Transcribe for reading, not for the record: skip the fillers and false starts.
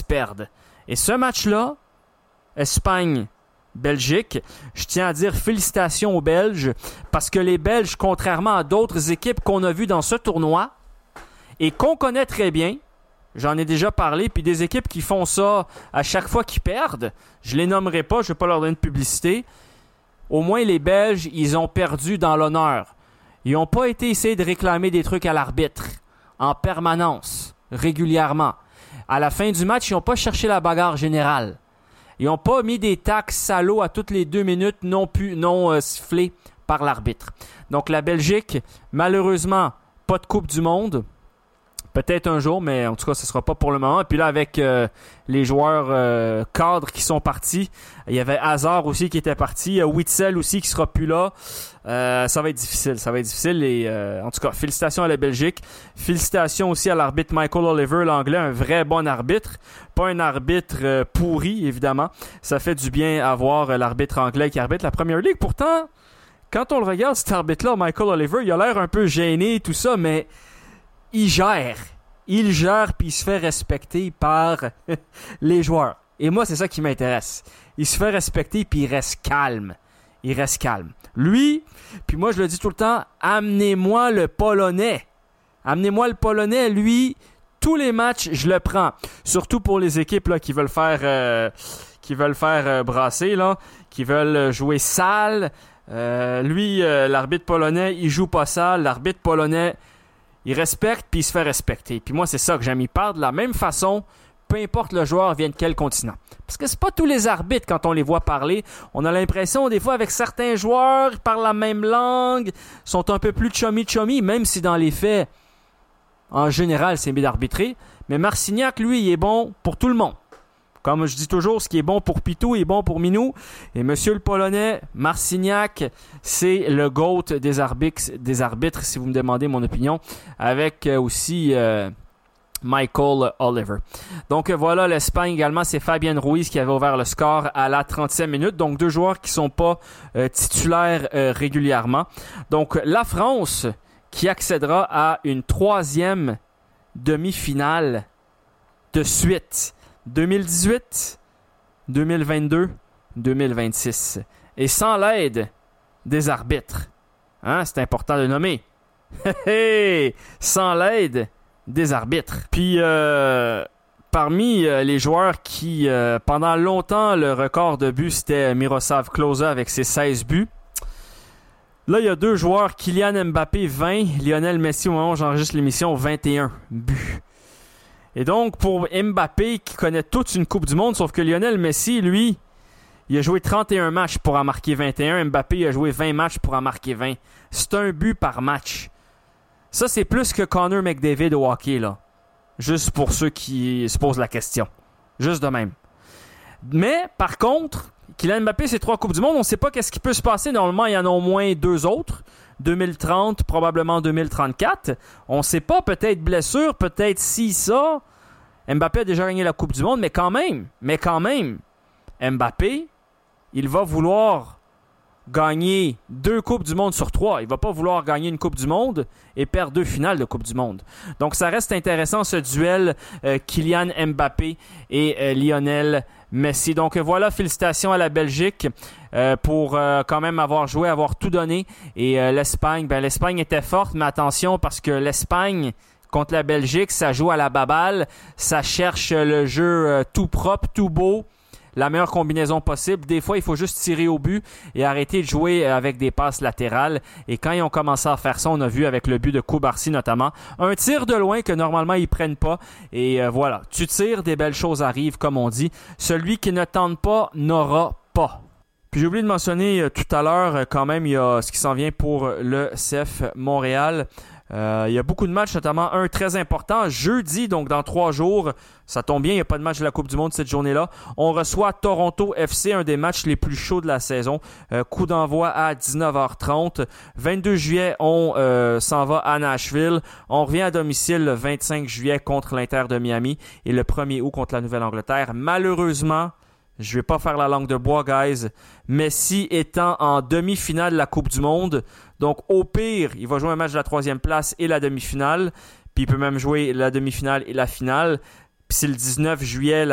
perdent. Et ce match-là, Espagne-Belgique, je tiens à dire félicitations aux Belges, parce que les Belges, contrairement à d'autres équipes qu'on a vues dans ce tournoi, et qu'on connaît très bien, j'en ai déjà parlé, puis des équipes qui font ça à chaque fois qu'ils perdent, je les nommerai pas, je ne vais pas leur donner de publicité, au moins les Belges, ils ont perdu dans l'honneur. Ils n'ont pas été essayer de réclamer des trucs à l'arbitre, en permanence, régulièrement. À la fin du match, ils n'ont pas cherché la bagarre générale. Ils n'ont pas mis des tacles salauds à toutes les 2 minutes non sifflés par l'arbitre. Donc la Belgique, malheureusement, pas de Coupe du Monde. Peut-être un jour, mais en tout cas, ce ne sera pas pour le moment. Et puis là, avec les joueurs cadres qui sont partis, il y avait Hazard aussi qui était parti. Il y a Witsel aussi qui ne sera plus là. Ça va être difficile. Et, en tout cas, félicitations à la Belgique. Félicitations aussi à l'arbitre Michael Oliver, l'anglais, un vrai bon arbitre. Pas un arbitre pourri, évidemment. Ça fait du bien à voir l'arbitre anglais qui arbitre la Premier League. Pourtant, quand on le regarde, cet arbitre-là, Michael Oliver, il a l'air un peu gêné, tout ça, mais il gère, puis il se fait respecter par les joueurs. Et moi, c'est ça qui m'intéresse. Il se fait respecter, puis il reste calme. Lui, puis moi, je le dis tout le temps, amenez-moi le Polonais. Lui, tous les matchs, je le prends. Surtout pour les équipes là, qui veulent faire brasser, là, qui veulent jouer sale. L'arbitre polonais, il joue pas sale. L'arbitre polonais, il respecte puis il se fait respecter. Puis moi, c'est ça que j'aime. Il parle de la même façon, peu importe le joueur vient de quel continent. Parce que c'est pas tous les arbitres, quand on les voit parler, on a l'impression, des fois, avec certains joueurs, ils parlent la même langue, sont un peu plus chummy, même si dans les faits, en général, c'est mieux d'arbitrer. Mais Marcignac, lui, il est bon pour tout le monde. Comme je dis toujours, ce qui est bon pour Pitou est bon pour Minou. Et monsieur le Polonais, Marcignac, c'est le GOAT des arbitres, si vous me demandez mon opinion, avec aussi Michael Oliver. Donc voilà, l'Espagne également, c'est Fabien Ruiz qui avait ouvert le score à la 30e minute. Donc 2 joueurs qui ne sont pas titulaires régulièrement. Donc la France qui accédera à une 3e demi-finale de suite. 2018, 2022, 2026. Et sans l'aide des arbitres. Hein, c'est important de nommer. Sans l'aide des arbitres. Puis, parmi les joueurs qui, pendant longtemps, le record de buts, c'était Miroslav Klose avec ses 16 buts. Là, il y a 2 joueurs, Kylian Mbappé, 20, Lionel Messi, au moment où j'enregistre l'émission, 21 buts. Et donc, pour Mbappé, qui connaît toute une Coupe du Monde, sauf que Lionel Messi, lui, il a joué 31 matchs pour en marquer 21. Mbappé, il a joué 20 matchs pour en marquer 20. C'est un but par match. Ça, c'est plus que Connor McDavid au hockey, là. Juste pour ceux qui se posent la question. Juste de même. Mais, par contre, Kylian Mbappé, c'est 3 Coupes du Monde. On ne sait pas qu'est-ce qui peut se passer. Normalement, il y en a au moins 2 autres. 2030, probablement 2034. On ne sait pas, peut-être blessure, peut-être si ça. Mbappé a déjà gagné la Coupe du Monde, mais quand même, Mbappé, il va vouloir gagner 2 Coupes du Monde sur 3. Il ne va pas vouloir gagner une Coupe du Monde et perdre 2 finales de Coupe du Monde. Donc ça reste intéressant ce duel Kylian Mbappé et Lionel Messi. Donc voilà, félicitations à la Belgique pour quand même avoir joué, avoir tout donné. Et l'Espagne, l'Espagne était forte, mais attention parce que l'Espagne contre la Belgique, ça joue à la baballe, ça cherche le jeu tout propre, tout beau. La meilleure combinaison possible. Des fois, il faut juste tirer au but et arrêter de jouer avec des passes latérales. Et quand ils ont commencé à faire ça, on a vu avec le but de Koubarsi notamment, un tir de loin que normalement ils prennent pas. Et voilà, tu tires, des belles choses arrivent, comme on dit. Celui qui ne tente pas n'aura pas. Puis j'ai oublié de mentionner tout à l'heure, quand même, il y a ce qui s'en vient pour le CF Montréal. Il y a beaucoup de matchs, notamment un très important. Jeudi, donc dans 3 jours, ça tombe bien, il n'y a pas de match de la Coupe du Monde cette journée-là. On reçoit Toronto FC, un des matchs les plus chauds de la saison. Coup d'envoi à 19h30. 22 juillet, on s'en va à Nashville. On revient à domicile le 25 juillet contre l'Inter de Miami et le 1er août contre la Nouvelle-Angleterre. Malheureusement, je vais pas faire la langue de bois, guys. Messi étant en demi-finale de la Coupe du Monde. Donc, au pire, il va jouer un match de la 3e place et la demi-finale. Puis, il peut même jouer la demi-finale et la finale. Puis, c'est le 19 juillet,